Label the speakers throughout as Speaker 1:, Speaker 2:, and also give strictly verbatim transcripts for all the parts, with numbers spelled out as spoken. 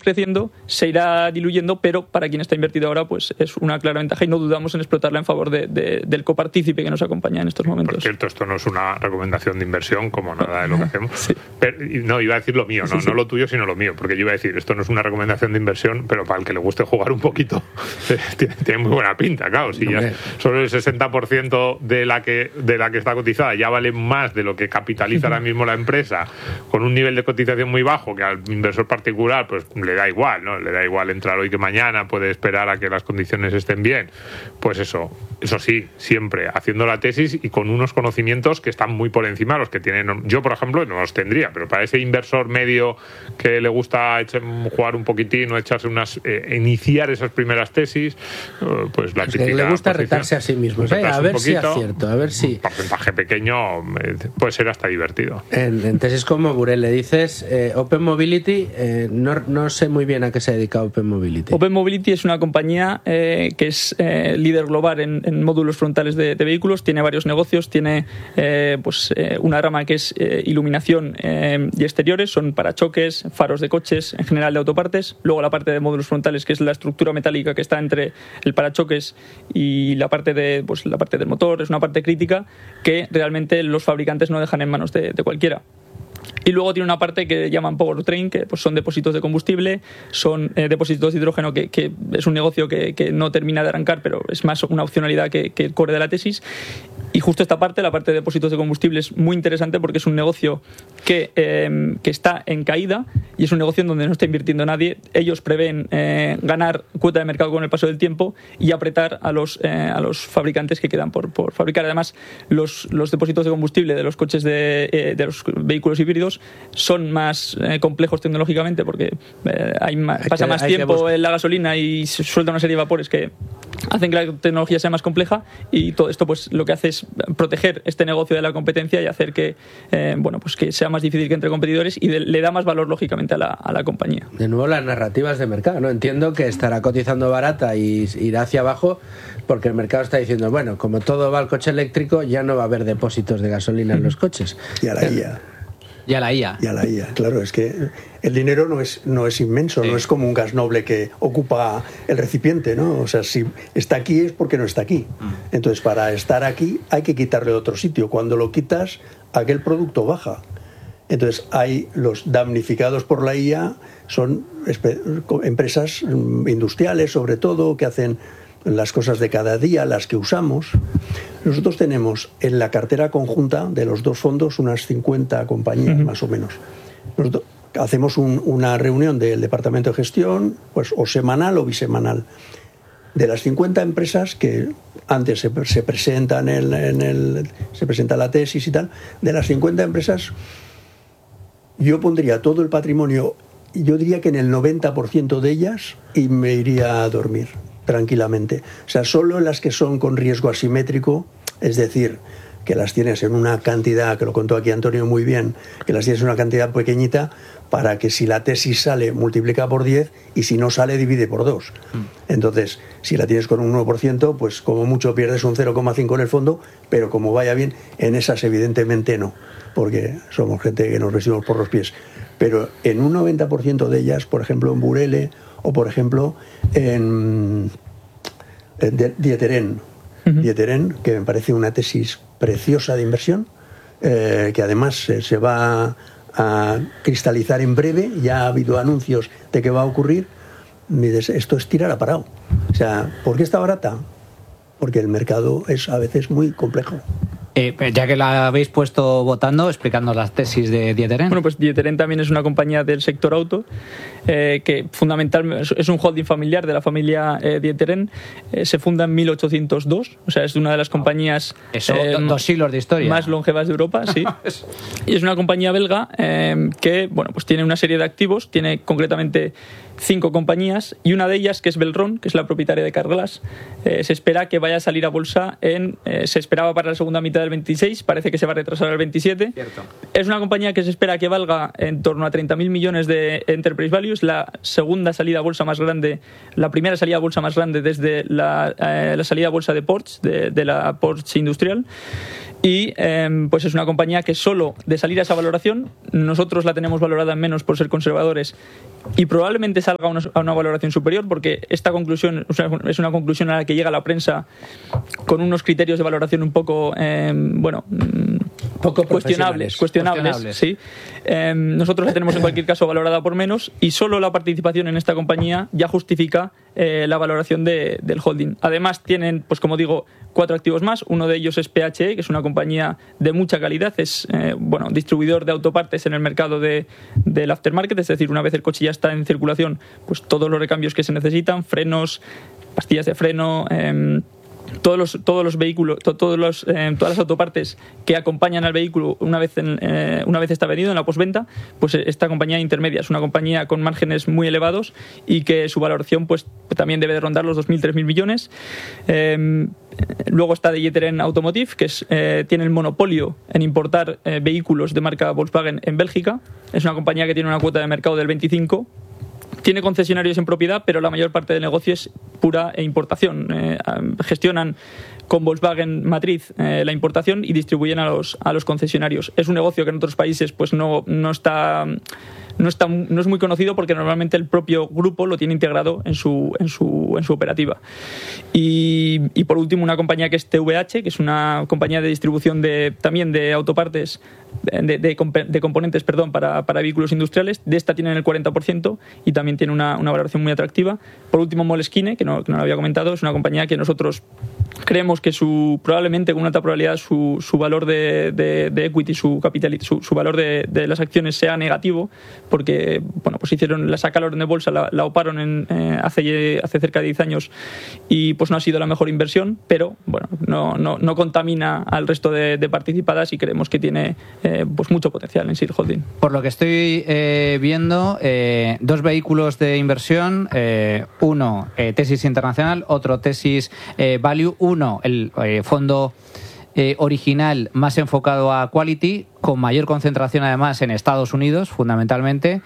Speaker 1: creciendo, se irá diluyendo, pero para quien está invertido ahora pues es una clara ventaja y no dudamos en explotarla en favor de, de, del copartícipe que nos acompaña en estos momentos.
Speaker 2: Por cierto, esto no es una recomendación de inversión como nada de lo que hacemos.
Speaker 1: Sí.
Speaker 2: Pero, no, iba a decir lo mío, no,
Speaker 1: sí, sí.
Speaker 2: no lo tuyo, sino lo mío, porque yo iba a decir, esto no es una recomendación de inversión, pero para el que le guste jugar un poquito, tiene, tiene muy buena pinta, claro. Si ya solo el sesenta por ciento de la que de la que está cotizada ya vale más de lo que capitaliza ahora mismo la empresa, con un nivel de cotización muy bajo, que al inversor particular pues le da igual, ¿no? Le da igual entrar hoy que mañana, puede esperar a que las condiciones estén bien. Pues eso, eso sí, siempre haciendo la tesis y con unos conocimientos que están muy por encima de los que tienen. Yo, por ejemplo, no los tendría, pero para ese inversor medio que le gusta echar, jugar un poquitín o echarse unas, eh, iniciar esas primeras tesis, eh, pues la típica
Speaker 3: le gusta
Speaker 2: posición,
Speaker 3: retarse a sí mismo, ¿eh? A ver si acierto, a ver si
Speaker 2: un porcentaje pequeño eh, puede ser hasta divertido.
Speaker 3: En, en tesis como Burel le dices, eh, Open Mobility, eh, no, no sé muy bien a qué se dedica Open Mobility.
Speaker 1: Open Mobility es una compañía eh, que es eh, líder global en, en módulos frontales de, de vehículos, tiene varios negocios, tiene eh, pues eh, una rama que es eh, iluminación eh, y exteriores, son parachoques, faros de coches, en general de autopartes, luego la parte de módulos frontales, que es la estructura metálica que está entre el parachoques y la parte de pues la parte del motor, es una parte crítica que realmente los fabricantes no dejan en manos de, de cualquiera. Y luego tiene una parte que llaman powertrain, que pues son depósitos de combustible, son eh, depósitos de hidrógeno, que, que es un negocio que, que no termina de arrancar, pero es más una opcionalidad que, que el core de la tesis. Y justo esta parte, la parte de depósitos de combustible, es muy interesante porque es un negocio que, eh, que está en caída y es un negocio en donde no está invirtiendo nadie. Ellos prevén eh, ganar cuota de mercado con el paso del tiempo y apretar a los, eh, a los fabricantes que quedan por, por fabricar. Además, los, los depósitos de combustible de los coches de, eh, de los vehículos híbridos son más eh, complejos tecnológicamente porque eh, hay más, hay pasa que, más tiempo en la gasolina y se suelta una serie de vapores que hacen que la tecnología sea más compleja, y todo esto pues lo que hace es proteger este negocio de la competencia y hacer que eh, bueno pues que sea más difícil que entre competidores y de, le da más valor lógicamente a la, a la compañía.
Speaker 3: De nuevo las narrativas de mercado, ¿no? Entiendo que estará cotizando barata y irá hacia abajo porque el mercado está diciendo, bueno, como todo va al coche eléctrico, ya no va a haber depósitos de gasolina en los coches.
Speaker 4: Y a la I A.
Speaker 5: Y a la I A.
Speaker 4: Y a la I A, claro, es que el dinero no es, no es inmenso, sí. No es como un gas noble que ocupa el recipiente, ¿no? O sea, si está aquí es porque no está aquí. Entonces, para estar aquí hay que quitarle de otro sitio. Cuando lo quitas, aquel producto baja. Entonces, hay los damnificados por la I A, son empresas industriales, sobre todo, que hacen las cosas de cada día, las que usamos. Nosotros tenemos en la cartera conjunta de los dos fondos unas cincuenta compañías, uh-huh. más o menos. Nosotros hacemos un, una reunión del departamento de gestión, pues o semanal o bisemanal. De las cincuenta empresas que antes se, se presentan en, en el, se presenta la tesis y tal, de las cincuenta empresas yo pondría todo el patrimonio, yo diría que en el noventa por ciento de ellas, y me iría a dormir tranquilamente. O sea, solo las que son con riesgo asimétrico, es decir, que las tienes en una cantidad, que lo contó aquí Antonio muy bien, que las tienes en una cantidad pequeñita para que si la tesis sale, multiplica por diez, y si no sale, divide por dos. Entonces, si la tienes con un uno por ciento, pues como mucho pierdes un cero coma cinco en el fondo, pero como vaya bien, en esas evidentemente no, porque somos gente que nos vestimos por los pies. Pero en un noventa por ciento de ellas, por ejemplo en Burele, o por ejemplo en, en Dieteren, uh-huh. Dieteren, que me parece una tesis preciosa de inversión, eh, que además se, se va a cristalizar en breve, ya ha habido anuncios de que va a ocurrir. Me dices, esto es tirar a parado. O sea, ¿por qué está barata? Porque el mercado es a veces muy complejo.
Speaker 5: Eh, ya que la habéis puesto votando, explicando las tesis de Dieteren.
Speaker 1: Bueno, pues Dieteren también es una compañía del sector auto, eh, que fundamentalmente es un holding familiar de la familia eh, Dieteren. Eh, se funda en mil ochocientos dos, o sea, es una de las compañías
Speaker 5: Eso, eh, dos siglos de historia.
Speaker 1: más longevas de Europa, sí. Y es una compañía belga eh, que, bueno, pues tiene una serie de activos, tiene concretamente cinco compañías, y una de ellas, que es Belron, que es la propietaria de Carglass, eh, se espera que vaya a salir a bolsa en, eh, se esperaba para la segunda mitad del veintiséis, parece que se va a retrasar al veintisiete.
Speaker 5: Cierto.
Speaker 1: Es una compañía que se espera que valga en torno a treinta mil millones de enterprise value, es la segunda salida a bolsa más grande, la primera salida a bolsa más grande desde la, eh, la salida a bolsa de Porsche, de, de la Porsche industrial. Y eh, pues es una compañía que solo de salir a esa valoración, nosotros la tenemos valorada en menos por ser conservadores y probablemente salga a una, a una valoración superior, porque esta conclusión o sea, es una conclusión a la que llega la prensa con unos criterios de valoración un poco, eh, bueno,
Speaker 3: poco
Speaker 1: cuestionables, cuestionables, cuestionables, sí. Eh, nosotros la tenemos en cualquier caso valorada por menos y solo la participación en esta compañía ya justifica eh, la valoración de, del holding. Además tienen, pues como digo, cuatro activos más. Uno de ellos es P H E, que es una compañía de mucha calidad, es eh, bueno, distribuidor de autopartes en el mercado de, del aftermarket, es decir, una vez el coche ya está en circulación, pues todos los recambios que se necesitan, frenos, pastillas de freno, eh, todos los todos los vehículos, to, todos los, eh, todas las autopartes que acompañan al vehículo una vez en, eh, una vez está vendido en la postventa, pues esta compañía intermedia es una compañía con márgenes muy elevados y que su valoración pues también debe de rondar los dos mil, tres mil millones. Eh, luego está de D'Ieteren Automotive, que es, eh, tiene el monopolio en importar eh, vehículos de marca Volkswagen en Bélgica. Es una compañía que tiene una cuota de mercado del veinticinco. Tiene concesionarios en propiedad, pero la mayor parte del negocio es pura importación. Eh, gestionan con Volkswagen Matriz eh, la importación y distribuyen a los, a los concesionarios. Es un negocio que en otros países pues no, no está... No, está, no es muy conocido porque normalmente el propio grupo lo tiene integrado en su, en su, en su operativa. Y, y por último, una compañía que es T V H, que es una compañía de distribución de, también de autopartes, de, de, de componentes perdón, para, para vehículos industriales. De esta tienen el cuarenta por ciento y también tiene una, una valoración muy atractiva. Por último, Moleskine, que no, que no lo había comentado, es una compañía que nosotros creemos que su probablemente con una alta probabilidad su, su valor de, de, de equity, su capital, su, su valor de, de las acciones sea negativo, porque bueno, pues hicieron la sacaron de bolsa, la, la oparon en, eh, hace, hace cerca de diez años y pues no ha sido la mejor inversión, pero bueno, no, no, no contamina al resto de, de participadas y creemos que tiene eh, pues mucho potencial en Seed Holding.
Speaker 5: Por lo que estoy eh, viendo, eh, dos vehículos de inversión, eh, uno eh, tesis internacional, otro tesis eh, value, uno el eh, fondo Eh, original más enfocado a quality, con mayor concentración además en Estados Unidos, fundamentalmente,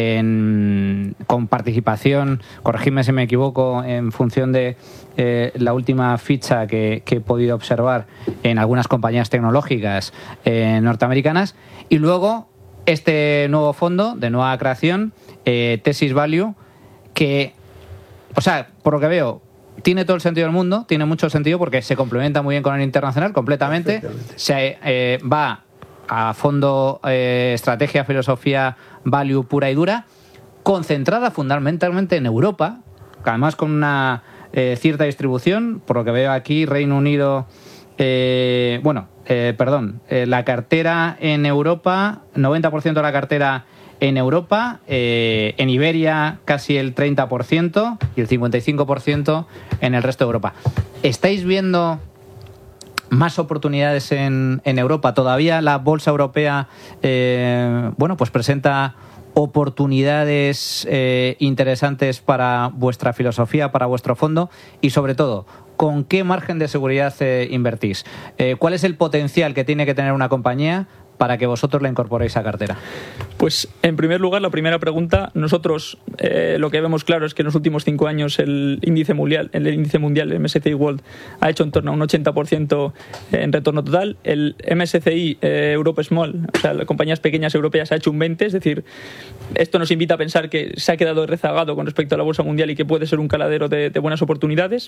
Speaker 5: en, con participación, corregidme si me equivoco, en función de eh, la última ficha que, que he podido observar en algunas compañías tecnológicas eh, norteamericanas, y luego este nuevo fondo de nueva creación, eh, Tesis Value, que, o sea, por lo que veo, tiene todo el sentido del mundo, tiene mucho sentido porque se complementa muy bien con el internacional, completamente. Se eh, va a fondo eh, estrategia, filosofía, value pura y dura, concentrada fundamentalmente en Europa, además con una eh, cierta distribución, por lo que veo aquí, Reino Unido, eh, bueno, eh, perdón, eh, la cartera en Europa, noventa por ciento de la cartera en Europa, eh, en Iberia casi el treinta por ciento y el cincuenta y cinco por ciento en el resto de Europa. ¿Estáis viendo más oportunidades en, en Europa? ¿Todavía la bolsa europea eh, bueno, pues presenta oportunidades eh, interesantes para vuestra filosofía, para vuestro fondo? Y sobre todo, ¿con qué margen de seguridad eh, invertís? Eh, ¿Cuál es el potencial que tiene que tener una compañía para que vosotros la incorporéis a cartera?
Speaker 1: Pues en primer lugar, la primera pregunta, nosotros eh, lo que vemos claro es que en los últimos cinco años el índice mundial, el índice mundial, el M S C I World, ha hecho en torno a un ochenta por ciento en retorno total. El M S C I eh, Europe Small, o sea, las compañías pequeñas europeas, ha hecho un veinte por ciento, es decir, esto nos invita a pensar que se ha quedado rezagado con respecto a la bolsa mundial y que puede ser un caladero de, de buenas oportunidades.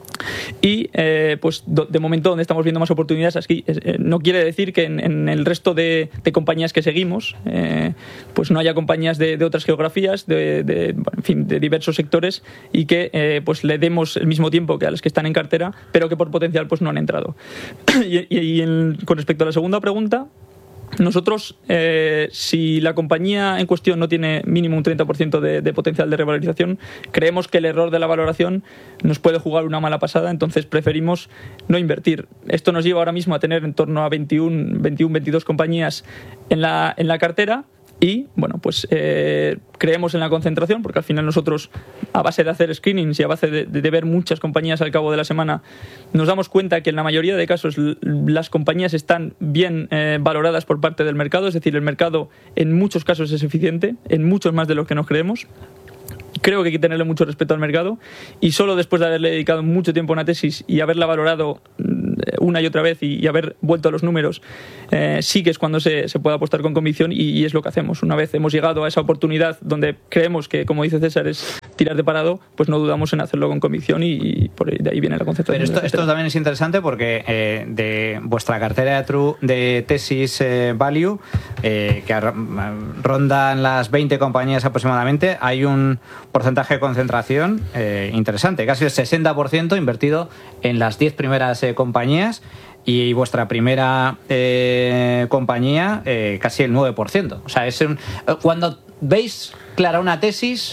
Speaker 1: Y eh, pues do, de momento donde estamos viendo más oportunidades aquí, eh, no quiere decir que en, en el resto de, de compañías que seguimos eh, pues no haya compañías de, de otras geografías, de, de, en fin, de diversos sectores y que eh, pues le demos el mismo tiempo que a las que están en cartera, pero que por potencial pues no han entrado. y y en, con respecto a la segunda pregunta, nosotros, eh, si la compañía en cuestión no tiene mínimo un treinta por ciento de, de potencial de revalorización, creemos que el error de la valoración nos puede jugar una mala pasada, entonces preferimos no invertir. Esto nos lleva ahora mismo a tener en torno a veintiuno, veintiuno, veintidós compañías en la, en la cartera. Y, bueno, pues eh, creemos en la concentración, porque al final nosotros, a base de hacer screenings y a base de, de ver muchas compañías al cabo de la semana, nos damos cuenta que en la mayoría de casos las compañías están bien eh, valoradas por parte del mercado, es decir, el mercado en muchos casos es eficiente, en muchos más de los que nos creemos. Creo que hay que tenerle mucho respeto al mercado y solo después de haberle dedicado mucho tiempo a una tesis y haberla valorado una y otra vez y, y haber vuelto a los números, eh, sí que es cuando se, se puede apostar con convicción y, y es lo que hacemos. Una vez hemos llegado a esa oportunidad donde creemos que, como dice César, es tirar de parado, pues no dudamos en hacerlo con convicción y, y por de ahí viene la concepción.
Speaker 5: Pero esto, esto también es interesante porque eh, de vuestra cartera de, true, de tesis eh, value, eh, que rondan las veinte compañías aproximadamente, hay un porcentaje de concentración eh, interesante, casi el sesenta por ciento invertido en las diez primeras eh, compañías y vuestra primera eh, compañía eh, casi el nueve por ciento. O sea, es un, cuando veis clara una tesis,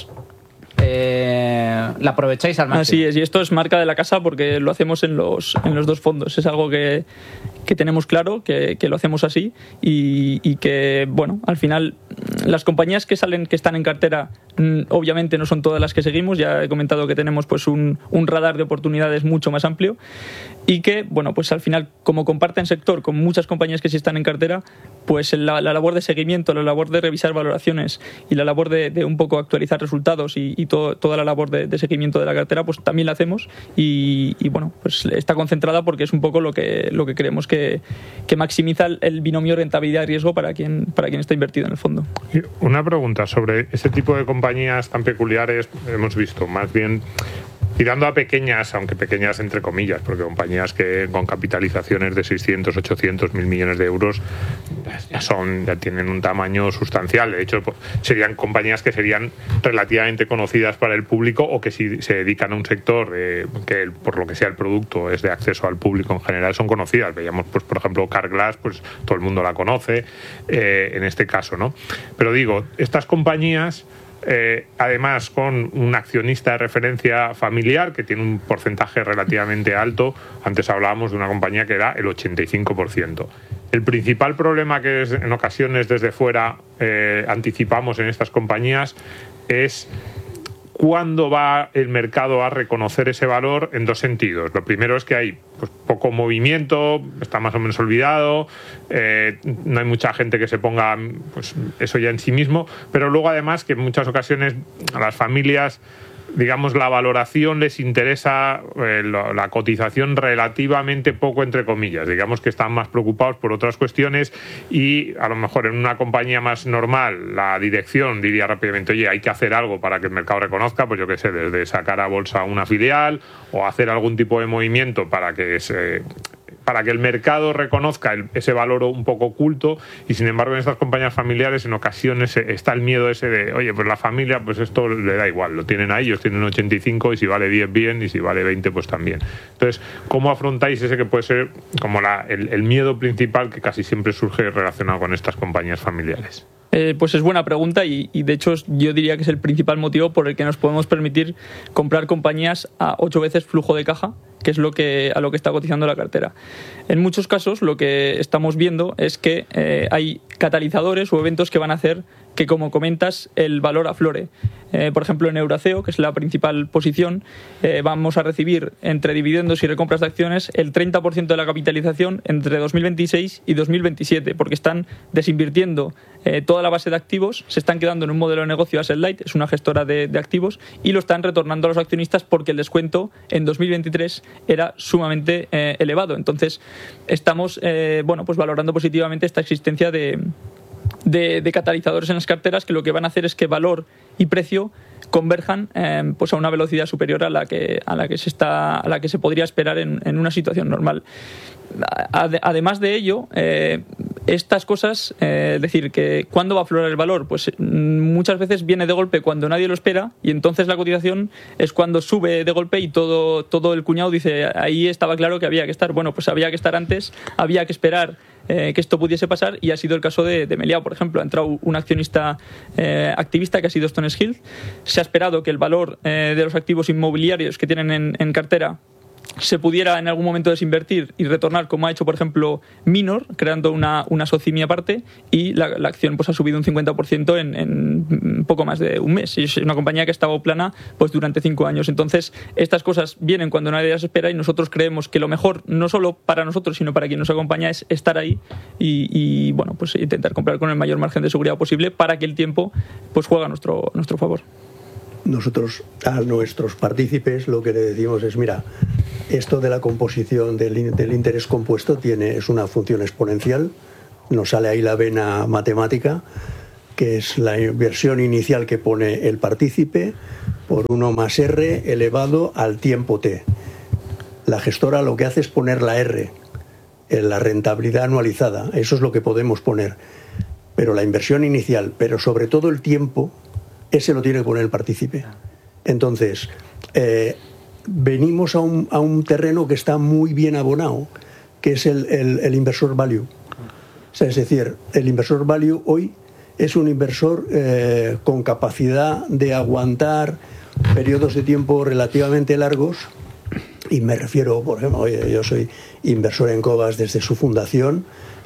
Speaker 5: Eh, la aprovecháis al máximo.
Speaker 1: Así es, y esto es marca de la casa porque lo hacemos en los, en los dos fondos. Es algo que, que tenemos claro, que, que lo hacemos así y, y que, bueno, al final las compañías que salen, que están en cartera, obviamente no son todas las que seguimos. Ya he comentado que tenemos pues un, un radar de oportunidades mucho más amplio y que, bueno, pues al final, como comparten sector con muchas compañías que sí están en cartera, pues la, la labor de seguimiento, la labor de revisar valoraciones y la labor de, de un poco actualizar resultados y, y todo, toda la labor de, de seguimiento de la cartera, pues también la hacemos y, y bueno, pues está concentrada porque es un poco lo que, lo que creemos que, que maximiza el binomio rentabilidad-riesgo para quien, para quien está invertido en el fondo.
Speaker 2: Una pregunta sobre este tipo de compañías tan peculiares. Hemos visto más bien tirando a pequeñas, aunque pequeñas entre comillas, porque compañías que con capitalizaciones de seiscientos, ochocientos, mil millones de euros ya son, ya tienen un tamaño sustancial. De hecho, serían compañías que serían relativamente conocidas para el público o que si se dedican a un sector eh, que por lo que sea el producto es de acceso al público en general, son conocidas. Veíamos, pues por ejemplo, Carglass, pues todo el mundo la conoce eh, en este caso, ¿no? Pero digo, estas compañías, Eh, además con un accionista de referencia familiar que tiene un porcentaje relativamente alto. Antes hablábamos de una compañía que era el ochenta y cinco por ciento. El principal problema que es, en ocasiones desde fuera eh, anticipamos en estas compañías es cuándo va el mercado a reconocer ese valor en dos sentidos. Lo primero es que hay pues, poco movimiento, está más o menos olvidado, eh, no hay mucha gente que se ponga pues, eso ya en sí mismo, pero luego además que en muchas ocasiones a las familias, digamos, la valoración les interesa eh, la, la cotización relativamente poco, entre comillas. Digamos que están más preocupados por otras cuestiones y a lo mejor en una compañía más normal la dirección diría rápidamente, oye, hay que hacer algo para que el mercado reconozca, pues yo qué sé, desde sacar a bolsa una filial o hacer algún tipo de movimiento para que se... para que el mercado reconozca el, ese valor un poco oculto, y sin embargo en estas compañías familiares en ocasiones está el miedo ese de, oye, pues la familia, pues esto le da igual, lo tienen ahí, ellos tienen ochenta y cinco y si vale diez bien y si vale veinte pues también. Entonces, ¿cómo afrontáis ese que puede ser como la, el, el miedo principal que casi siempre surge relacionado con estas compañías familiares?
Speaker 1: Eh, pues es buena pregunta y, y de hecho yo diría que es el principal motivo por el que nos podemos permitir comprar compañías a ocho veces flujo de caja, que es lo que, a lo que está cotizando la cartera. En muchos casos lo que estamos viendo es que eh, hay catalizadores o eventos que van a hacer que, como comentas, el valor aflore. Eh, por ejemplo, en Euraceo, que es la principal posición, eh, vamos a recibir entre dividendos y recompras de acciones el treinta por ciento de la capitalización entre dos mil veintiséis y dos mil veintisiete, porque están desinvirtiendo eh, toda la base de activos, se están quedando en un modelo de negocio asset light, es una gestora de, de activos, y lo están retornando a los accionistas porque el descuento en dos mil veintitrés era sumamente eh, elevado. Entonces, estamos eh, bueno, pues valorando positivamente esta existencia de... De, de catalizadores en las carteras que lo que van a hacer es que valor y precio converjan eh, pues a una velocidad superior a la que a la que se está a la que se podría esperar en, en una situación normal. Además de ello, eh, estas cosas, eh, es decir, que ¿cuándo va a aflorar el valor? Pues muchas veces viene de golpe cuando nadie lo espera y entonces la cotización es cuando sube de golpe y todo, todo el cuñado dice, ahí estaba claro que había que estar. Bueno, pues había que estar antes, había que esperar eh, que esto pudiese pasar y ha sido el caso de, de Meliá, por ejemplo. Ha entrado un accionista eh, activista que ha sido Stones Hill. Se ha esperado que el valor eh, de los activos inmobiliarios que tienen en, en cartera se pudiera en algún momento desinvertir y retornar, como ha hecho por ejemplo Minor, creando una, una socimi aparte, y la, la acción pues ha subido un cincuenta por ciento en, en poco más de un mes. Es una compañía que ha estado plana pues durante cinco años. Entonces estas cosas vienen cuando nadie las espera y nosotros creemos que lo mejor, no solo para nosotros sino para quien nos acompaña, es estar ahí y, y bueno, pues intentar comprar con el mayor margen de seguridad posible para que el tiempo pues juegue a nuestro, a nuestro favor.
Speaker 4: Nosotros a nuestros partícipes lo que le decimos es, mira, esto de la composición del, del interés compuesto tiene, es una función exponencial. Nos sale ahí la vena matemática, que es la inversión inicial que pone el partícipe por uno más R elevado al tiempo t. La gestora lo que hace es poner la R, en la rentabilidad anualizada. Eso es lo que podemos poner. Pero la inversión inicial, pero sobre todo el tiempo, ese lo tiene que poner el partícipe. Entonces, eh, venimos a un, a un terreno que está muy bien abonado, que es el, el, el inversor value. O sea, es decir, el inversor value hoy es un inversor eh, con capacidad de aguantar periodos de tiempo relativamente largos, y me refiero, por ejemplo, oye, yo soy inversor en Cobas desde su fundación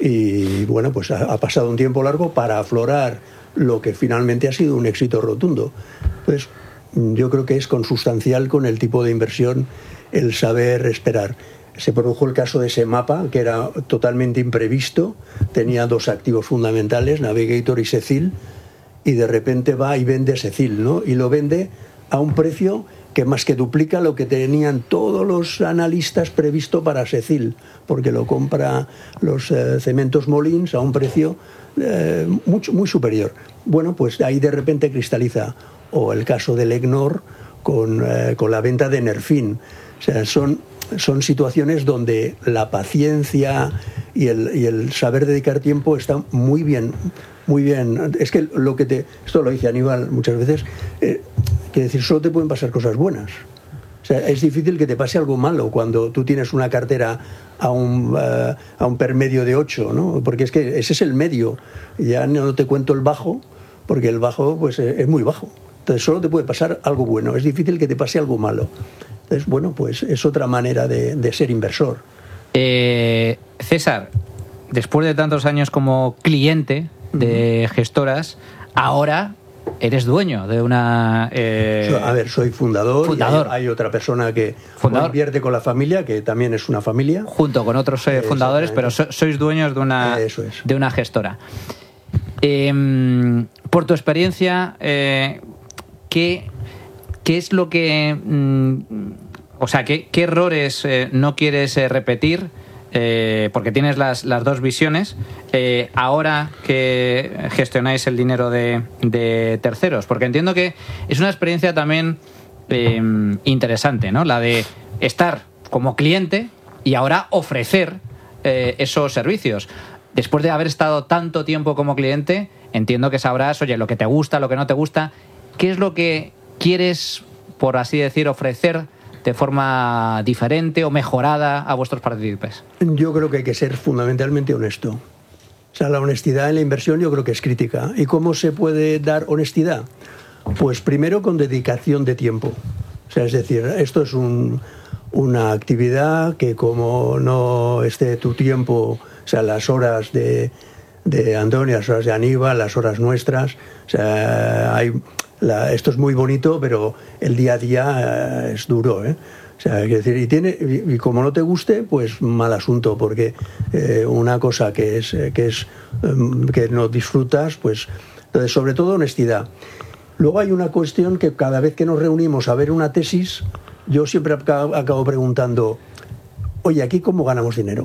Speaker 4: y bueno, pues ha, ha pasado un tiempo largo para aflorar lo que finalmente ha sido un éxito rotundo. Pues yo creo que es consustancial con el tipo de inversión el saber esperar. Se produjo el caso de ese mapa, que era totalmente imprevisto, tenía dos activos fundamentales, Navigator y Cecil, y de repente va y vende Cecil, ¿no? Y lo vende a un precio que más que duplica lo que tenían todos los analistas previsto para Cecil, porque lo compra los eh, cementos Molins a un precio eh, mucho, muy superior. Bueno, pues ahí de repente cristaliza, o el caso del Egnor con, eh, con la venta de Nerfin. O sea, son, son situaciones donde la paciencia y el, y el saber dedicar tiempo están muy bien, muy bien. Es que lo que te, esto lo dice Aníbal muchas veces, eh, quiere decir, solo te pueden pasar cosas buenas. O sea, es difícil que te pase algo malo cuando tú tienes una cartera a un, uh, a un permedio de ocho, ¿no? Porque es que ese es el medio. Ya no te cuento el bajo, porque el bajo pues es muy bajo. Entonces solo te puede pasar algo bueno. Es difícil que te pase algo malo. Entonces, bueno, pues es otra manera de, de ser inversor.
Speaker 5: Eh, César, después de tantos años como cliente de gestoras, ahora eres dueño de una... Eh...
Speaker 4: A ver, soy fundador,
Speaker 5: fundador.
Speaker 4: Y hay, hay otra persona que invierte con la familia, que también es una familia.
Speaker 5: Junto con otros eh, fundadores, pero so, sois dueños de una,
Speaker 4: Eso es.
Speaker 5: de una gestora. Eh, por tu experiencia, eh, ¿qué, ¿qué es lo que... Mm, o sea, ¿qué, qué errores eh, no quieres eh, repetir? Eh, porque tienes las, las dos visiones, eh, ahora que gestionáis el dinero de, de terceros, porque entiendo que es una experiencia también eh, interesante, ¿no? La de estar como cliente y ahora ofrecer eh, esos servicios. Después de haber estado tanto tiempo como cliente, entiendo que sabrás, oye, lo que te gusta, lo que no te gusta. ¿Qué es lo que quieres, por así decir, ofrecer de forma diferente o mejorada a vuestros partícipes?
Speaker 4: Yo creo que hay que ser fundamentalmente honesto. O sea, la honestidad en la inversión yo creo que es crítica. ¿Y cómo se puede dar honestidad? Pues primero con dedicación de tiempo. O sea, es decir, esto es un, una actividad que como no esté tu tiempo, o sea, las horas de, de Antonio, las horas de Aníbal, las horas nuestras, o sea, hay... La, esto es muy bonito, pero el día a día eh, es duro, ¿eh? O sea, quiero decir, y, tiene, y, y como no te guste, pues mal asunto, porque eh, una cosa que es, que es um, que no disfrutas, pues entonces, sobre todo honestidad. Luego hay una cuestión que cada vez que nos reunimos a ver una tesis, yo siempre acabo, acabo preguntando, oye, ¿aquí cómo ganamos dinero?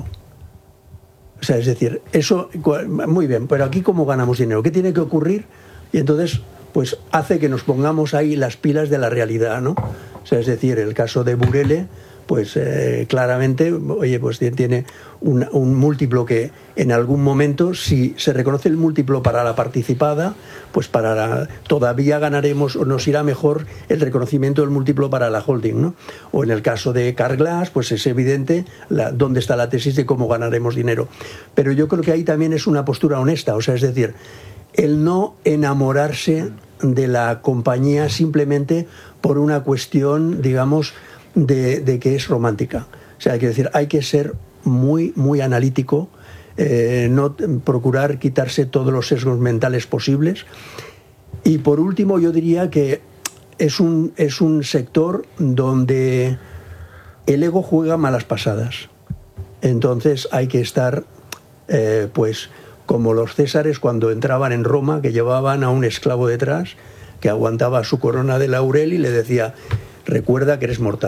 Speaker 4: O sea, es decir, eso, muy bien, pero aquí cómo ganamos dinero, ¿qué tiene que ocurrir? Y entonces, pues hace que nos pongamos ahí las pilas de la realidad, ¿no? O sea, es decir, el caso de Burele, pues eh, claramente, oye, pues tiene un, un múltiplo que en algún momento, si se reconoce el múltiplo para la participada, pues para la, todavía ganaremos o nos irá mejor el reconocimiento del múltiplo para la holding, ¿no? O en el caso de Carglass, pues es evidente la, dónde está la tesis de cómo ganaremos dinero. Pero yo creo que ahí también es una postura honesta, o sea, es decir, el no enamorarse de la compañía simplemente por una cuestión, digamos, de, de que es romántica. O sea, hay que decir, hay que ser muy, muy analítico, eh, no procurar quitarse todos los sesgos mentales posibles. Y por último, yo diría que es un, es un sector donde el ego juega malas pasadas. Entonces hay que estar, eh, pues, como los césares cuando entraban en Roma, que llevaban a un esclavo detrás, que aguantaba su corona de laurel y le decía, recuerda que eres mortal.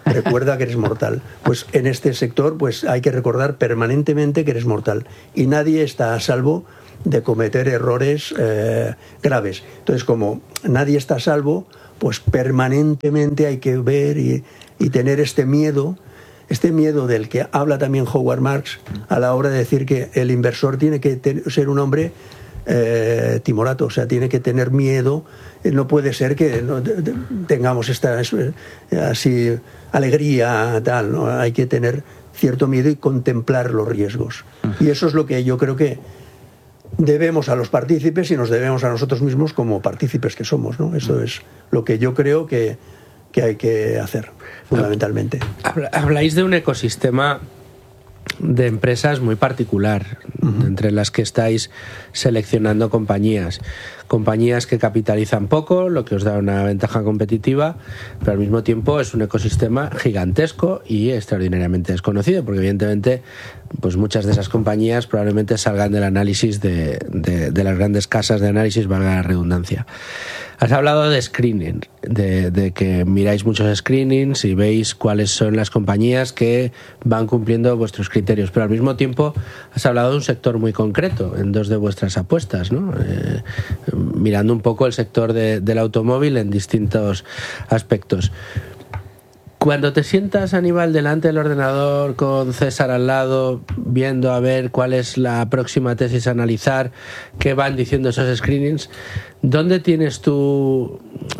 Speaker 4: recuerda que eres mortal. Pues en este sector pues hay que recordar permanentemente que eres mortal y nadie está a salvo de cometer errores eh, graves. Entonces, como nadie está a salvo, pues permanentemente hay que ver y, y tener este miedo, este miedo del que habla también Howard Marks a la hora de decir que el inversor tiene que ten, ser un hombre eh, timorato, o sea, tiene que tener miedo. No puede ser que no, tengamos esta así alegría, tal, ¿no? Hay que tener cierto miedo y contemplar los riesgos. Y eso es lo que yo creo que debemos a los partícipes y nos debemos a nosotros mismos como partícipes que somos, ¿no? Eso es lo que yo creo que, que hay que hacer, fundamentalmente.
Speaker 3: Habláis de un ecosistema de empresas muy particular, uh-huh. entre las que estáis seleccionando compañías. Compañías que capitalizan poco, lo que os da una ventaja competitiva, pero al mismo tiempo es un ecosistema gigantesco y extraordinariamente desconocido, porque evidentemente pues muchas de esas compañías probablemente salgan del análisis de, de, de las grandes casas de análisis, valga la redundancia. Has hablado de screening, de, de que miráis muchos screenings y veis cuáles son las compañías que van cumpliendo vuestros criterios, pero al mismo tiempo has hablado de un sector muy concreto en dos de vuestras apuestas, ¿no? Eh, mirando un poco el sector de, del automóvil en distintos aspectos. Cuando te sientas, Aníbal, delante del ordenador con César al lado, viendo a ver cuál es la próxima tesis a analizar, qué van diciendo esos screenings, ¿dónde tienes tú...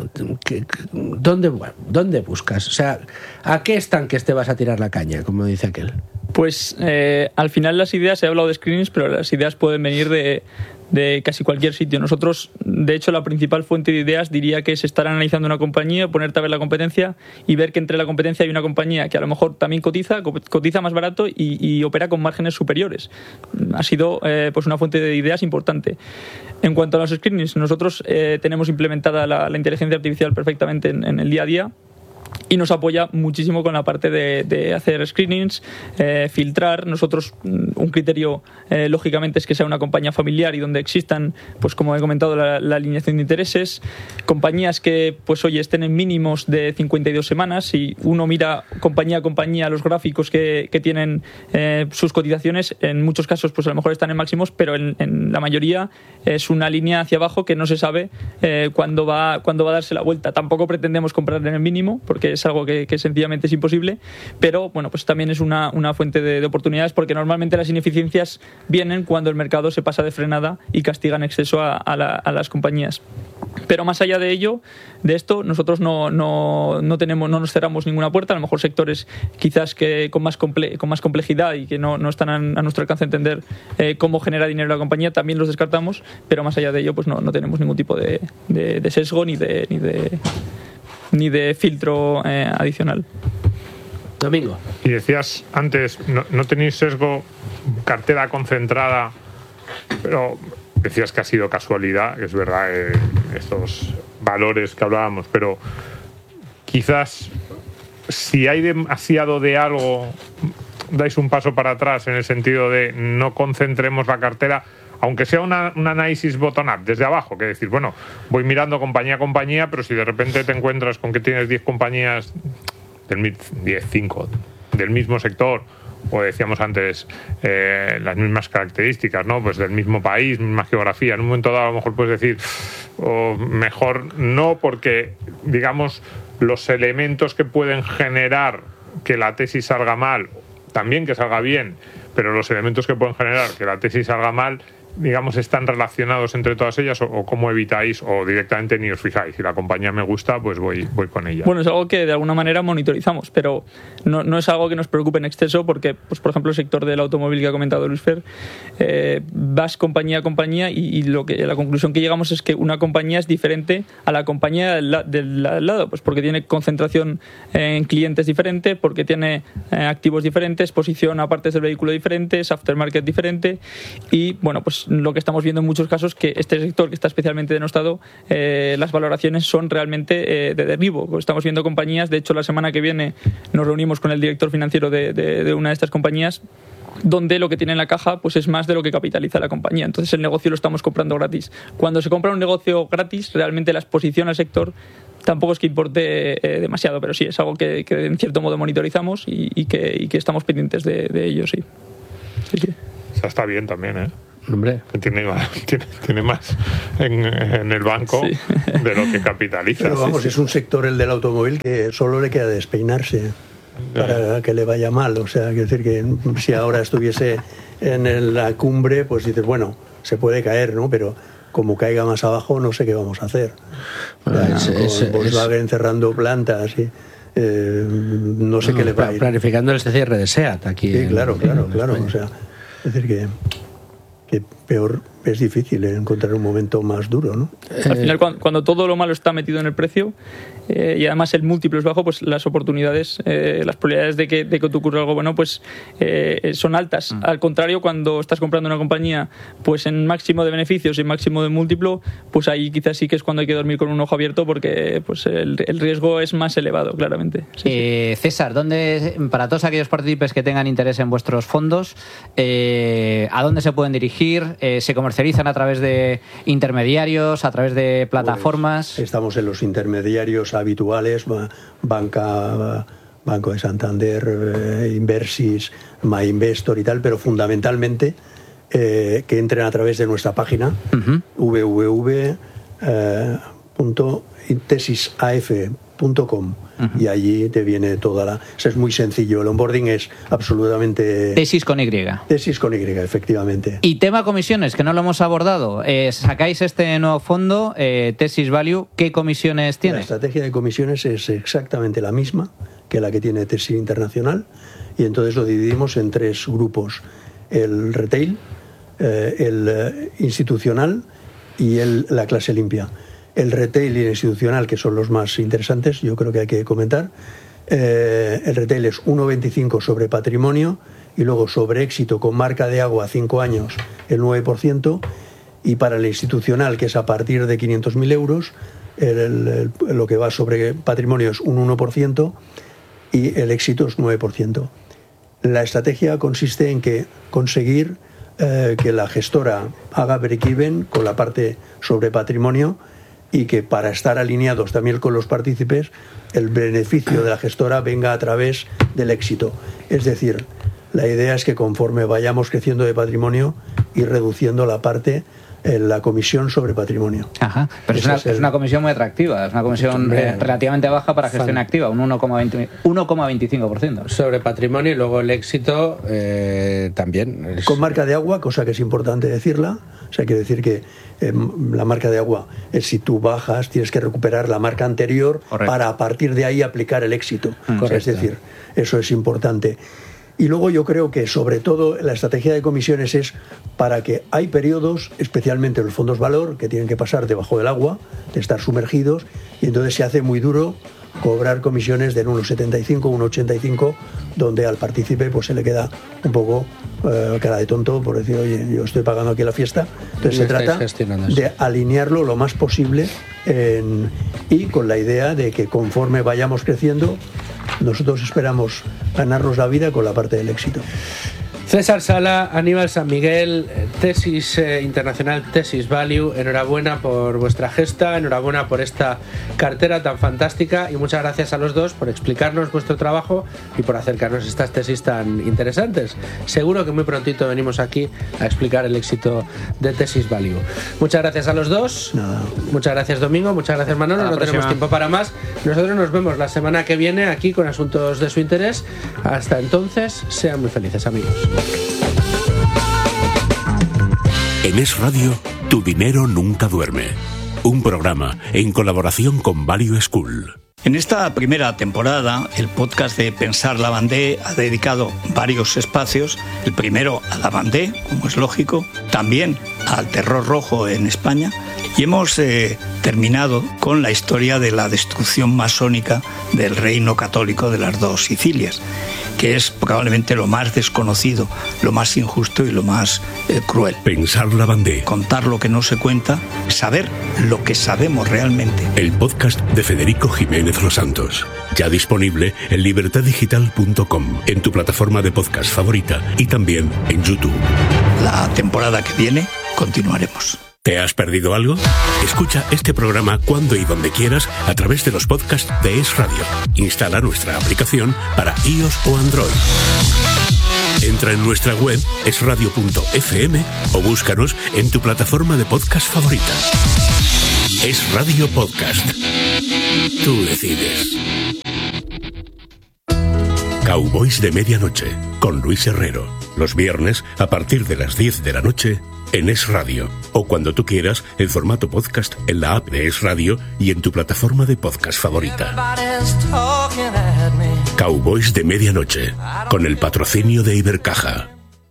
Speaker 3: ¿Dónde, dónde buscas? O sea, ¿a qué estanques te vas a tirar la caña, como dice aquel?
Speaker 1: Pues eh, al final las ideas, he hablado de screenings, pero las ideas pueden venir de, de casi cualquier sitio. Nosotros, de hecho, la principal fuente de ideas diría que es estar analizando una compañía, ponerte a ver la competencia y ver que entre la competencia hay una compañía que a lo mejor también cotiza, cotiza más barato y, y opera con márgenes superiores. Ha sido eh, pues una fuente de ideas importante. En cuanto a los screenings, nosotros eh, tenemos implementada la, la inteligencia artificial perfectamente en, en el día a día. Y nos apoya muchísimo con la parte de, de hacer screenings, eh, filtrar. Nosotros, un criterio, eh, lógicamente, es que sea una compañía familiar y donde existan, pues como he comentado, la, la alineación de intereses. Compañías que, pues oye, estén en mínimos de cincuenta y dos semanas. Si uno mira compañía a compañía los gráficos que, que tienen eh, sus cotizaciones, en muchos casos, pues a lo mejor están en máximos, pero en, en la mayoría es una línea hacia abajo que no se sabe eh, cuándo va, cuándo va a darse la vuelta. Tampoco pretendemos comprar en el mínimo, porque es algo que, que sencillamente es imposible, pero bueno, pues también es una, una fuente de, de oportunidades, porque normalmente las ineficiencias vienen cuando el mercado se pasa de frenada y castiga en exceso a, a, la, a las compañías. Pero más allá de ello, de esto, nosotros no, no, no tenemos, no nos cerramos ninguna puerta. A lo mejor sectores quizás que con más comple, con más complejidad y que no, no están a, a nuestro alcance entender eh, cómo genera dinero la compañía, también los descartamos, pero más allá de ello, pues no, no tenemos ningún tipo de, de, de sesgo ni de, ni de ni de filtro eh, adicional.
Speaker 3: Domingo.
Speaker 2: Y decías antes, no, no tenéis sesgo, cartera concentrada, pero decías que ha sido casualidad, que es verdad, eh, estos valores que hablábamos, pero quizás si hay demasiado de algo, dais un paso para atrás en el sentido de no concentremos la cartera, aunque sea una, un análisis bottom-up, desde abajo, que decir, bueno, voy mirando compañía a compañía, pero si de repente te encuentras con que tienes diez compañías, del diez, cinco, del mismo sector, o decíamos antes, eh, las mismas características, ¿no? Pues del mismo país, misma geografía, en un momento dado a lo mejor puedes decir, o mejor no, porque, digamos, los elementos que pueden generar que la tesis salga mal, también que salga bien, pero los elementos que pueden generar que la tesis salga mal, digamos, están relacionados entre todas ellas, o, o cómo evitáis, o directamente ni os fijáis. Si la compañía me gusta, pues voy, voy con ella.
Speaker 1: Bueno, es algo que de alguna manera monitorizamos, pero no, no es algo que nos preocupe en exceso, porque, pues por ejemplo, el sector del automóvil que ha comentado Luis Fer, eh, vas compañía a compañía y, y lo que la conclusión que llegamos es que una compañía es diferente a la compañía del, del, del lado, pues porque tiene concentración en clientes diferente, porque tiene eh, activos diferentes, posición a partes del vehículo diferentes, aftermarket diferente, y bueno, pues lo que estamos viendo en muchos casos que este sector que está especialmente denostado, eh, las valoraciones son realmente eh, de derribo. Estamos viendo compañías, de hecho la semana que viene nos reunimos con el director financiero de, de, de una de estas compañías, donde lo que tiene en la caja pues es más de lo que capitaliza la compañía. Entonces el negocio lo estamos comprando gratis. Cuando se compra un negocio gratis, realmente la exposición al sector tampoco es que importe eh, demasiado, pero sí, es algo que, que en cierto modo monitorizamos y, y, que, y que estamos pendientes de, de ello, sí. sí, sí.
Speaker 2: O sea, está bien también, ¿eh?
Speaker 3: Hombre.
Speaker 2: Tiene, tiene, tiene más en, en el banco sí. de lo que capitaliza.
Speaker 4: Pero vamos,
Speaker 2: sí, sí.
Speaker 4: es un sector, el del automóvil, que solo le queda despeinarse para que le vaya mal. O sea, quiero decir que si ahora estuviese en la cumbre, pues dices, bueno, se puede caer, ¿no? Pero como caiga más abajo, no sé qué vamos a hacer. Bueno, es, con es, Volkswagen es... cerrando plantas y... Eh, no sé no, qué le va a ir.
Speaker 3: Planificando este cierre de SEAT aquí.
Speaker 4: Sí,
Speaker 3: en,
Speaker 4: claro, claro,
Speaker 3: en
Speaker 4: claro. O sea, es decir que... que peor es difícil encontrar un momento más duro, ¿no?
Speaker 1: Al final, cuando, cuando todo lo malo está metido en el precio eh, y además el múltiplo es bajo, pues las oportunidades, eh, las probabilidades de que, de que te ocurra algo bueno, pues eh, son altas. Mm. Al contrario, cuando estás comprando una compañía, pues en máximo de beneficios y máximo de múltiplo, pues ahí quizás sí que es cuando hay que dormir con un ojo abierto, porque pues el, el riesgo es más elevado, claramente. Sí,
Speaker 5: eh, sí. César, ¿dónde, para todos aquellos partícipes que tengan interés en vuestros fondos, eh, ¿a dónde se pueden dirigir? Eh, ¿Se comercializan a través de intermediarios, a través de plataformas?
Speaker 4: Pues estamos en los intermediarios habituales, Banca, Banco de Santander, eh, Inversis, MyInvestor y tal, pero fundamentalmente eh, que entren a través de nuestra página uh-huh. w w w punto tesisaf punto com uh-huh. y allí te viene toda la... Eso es muy sencillo, el onboarding es absolutamente...
Speaker 5: Tesis con Y.
Speaker 4: Tesis con Y, efectivamente.
Speaker 5: Y tema comisiones, que no lo hemos abordado. Eh, sacáis este nuevo fondo, eh, Tesis Value, ¿qué comisiones tiene?
Speaker 4: La estrategia de comisiones es exactamente la misma que la que tiene Tesis Internacional, y entonces lo dividimos en tres grupos: el retail, eh, el eh, institucional y el, la clase limpia. El retail y el institucional, que son los más interesantes, yo creo que hay que comentar. Eh, el retail es uno coma veinticinco sobre patrimonio, y luego sobre éxito con marca de agua cinco años el nueve por ciento, y para el institucional, que es a partir de quinientos mil euros, el, el, el, lo que va sobre patrimonio es un uno por ciento y el éxito es nueve por ciento. La estrategia consiste en que conseguir eh, que la gestora haga break-even con la parte sobre patrimonio, y que para estar alineados también con los partícipes, el beneficio de la gestora venga a través del éxito. Es decir, la idea es que conforme vayamos creciendo de patrimonio, ir reduciendo la parte, eh, la comisión sobre patrimonio.
Speaker 5: Ajá, pero es una, es, el... es una comisión muy atractiva, es una comisión eh, relativamente baja para gestión Fan. activa, un uno coma veinticinco por ciento.
Speaker 3: Sobre patrimonio, y luego el éxito eh, también. Es...
Speaker 4: Con marca de agua, cosa que es importante decirla. O sea, quiere decir que eh, la marca de agua es, si tú bajas, tienes que recuperar la marca anterior. Correcto. Para a partir de ahí aplicar el éxito. O sea, es decir, eso es importante. Y luego yo creo que sobre todo la estrategia de comisiones es para que hay periodos, especialmente los fondos valor, que tienen que pasar debajo del agua, de estar sumergidos, y entonces se hace muy duro cobrar comisiones del uno coma setenta y cinco, uno coma ochenta y cinco, donde al partícipe pues se le queda un poco eh, cara de tonto por decir, oye, yo estoy pagando aquí la fiesta. Entonces se trata de alinearlo lo más posible en, y con la idea de que conforme vayamos creciendo, nosotros esperamos ganarnos la vida con la parte del éxito.
Speaker 3: César Sala, Aníbal San Miguel, Tesis eh, Internacional, Tesis Value, enhorabuena por vuestra gesta, enhorabuena por esta cartera tan fantástica, y muchas gracias a los dos por explicarnos vuestro trabajo y por acercarnos a estas tesis tan interesantes. Seguro que muy prontito venimos aquí a explicar el éxito de Tesis Value. Muchas gracias a los dos.
Speaker 4: No.
Speaker 3: Muchas gracias, Domingo. Muchas gracias, Manolo. No tenemos tiempo para más. Nosotros nos vemos la semana que viene aquí con asuntos de su interés. Hasta entonces, sean muy felices, amigos.
Speaker 6: En Es Radio, tu dinero nunca duerme. Un programa en colaboración con Value School.
Speaker 7: En esta primera temporada, el podcast de Pensar Lavandé ha dedicado varios espacios. El primero a Lavandé, como es lógico, también al terror rojo en España, y hemos eh, terminado con la historia de la destrucción masónica del reino católico de las dos Sicilias, que es probablemente lo más desconocido, lo más injusto y lo más eh, cruel.
Speaker 6: Pensar Lavandé.
Speaker 7: Contar lo que no se cuenta, saber lo que sabemos realmente.
Speaker 6: El podcast de Federico Jiménez Los Santos. Ya disponible en libertad digital punto com, en tu plataforma de podcast favorita y también en YouTube.
Speaker 7: La temporada que viene continuaremos.
Speaker 6: ¿Te has perdido algo? Escucha este programa cuando y donde quieras a través de los podcasts de Es Radio. Instala nuestra aplicación para iOS o Android. Entra en nuestra web es radio punto efe eme o búscanos en tu plataforma de podcast favorita. Es Radio Podcast. Tú decides. Cowboys de Medianoche, con Luis Herrero. Los viernes, a partir de las diez de la noche, en Es Radio. O cuando tú quieras, en formato podcast, en la app de Es Radio y en tu plataforma de podcast favorita. Cowboys de Medianoche, con el patrocinio de Ibercaja.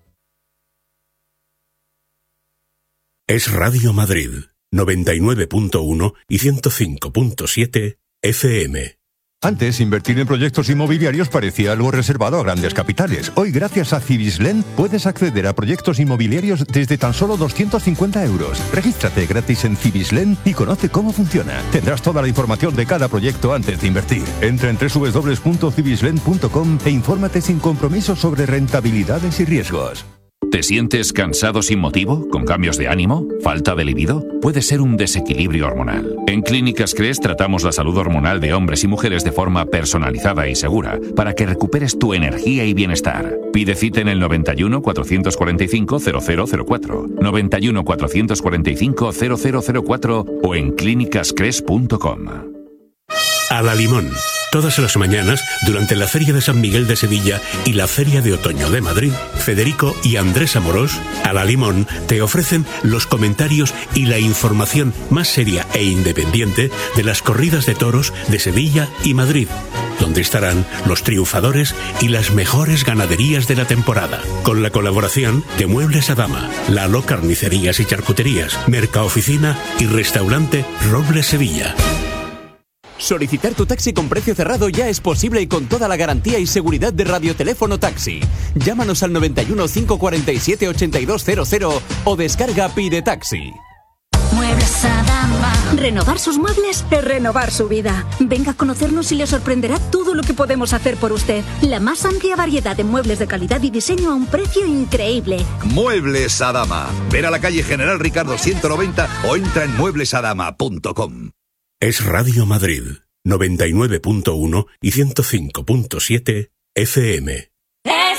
Speaker 6: Es Radio Madrid, noventa y nueve punto uno y ciento cinco punto siete F M.
Speaker 8: Antes, invertir en proyectos inmobiliarios parecía algo reservado a grandes capitales. Hoy, gracias a Cibislen, puedes acceder a proyectos inmobiliarios desde tan solo doscientos cincuenta euros. Regístrate gratis en Cibislen y conoce cómo funciona. Tendrás toda la información de cada proyecto antes de invertir. Entra en doble u doble u doble u punto cibislen punto com e infórmate sin compromiso sobre rentabilidades y riesgos.
Speaker 9: ¿Te sientes cansado sin motivo? ¿Con cambios de ánimo? ¿Falta de libido? Puede ser un desequilibrio hormonal. En Clínicas Cres tratamos la salud hormonal de hombres y mujeres de forma personalizada y segura para que recuperes tu energía y bienestar. Pide cita en el noventa y uno, cuatrocientos cuarenta y cinco, cero cero cero cuatro, noventa y uno, cuatrocientos cuarenta y cinco, cero cero cero cuatro o en clínicas cres punto com.
Speaker 6: A la Limón. Todas las mañanas, durante la Feria de San Miguel de Sevilla y la Feria de Otoño de Madrid, Federico y Andrés Amorós, A la Limón, te ofrecen los comentarios y la información más seria e independiente de las corridas de toros de Sevilla y Madrid, donde estarán los triunfadores y las mejores ganaderías de la temporada, con la colaboración de Muebles a Dama, Lalo Carnicerías y Charcuterías, Mercaoficina y Restaurante Robles Sevilla.
Speaker 10: Solicitar tu taxi con precio cerrado ya es posible y con toda la garantía y seguridad de Radioteléfono Taxi. Llámanos al noventa y uno, cinco cuarenta y siete, ochenta y dos cero cero o descarga Pide Taxi.
Speaker 11: Muebles a Dama. Renovar sus muebles es renovar su vida. Venga a conocernos y le sorprenderá todo lo que podemos hacer por usted. La más amplia variedad de muebles de calidad y diseño a un precio increíble.
Speaker 12: Muebles a Dama. Ven a la calle General Ricardo ciento noventa o entra en muebles a dama punto com.
Speaker 6: Es Radio Madrid, noventa y nueve punto uno y ciento cinco punto siete F M.
Speaker 11: Es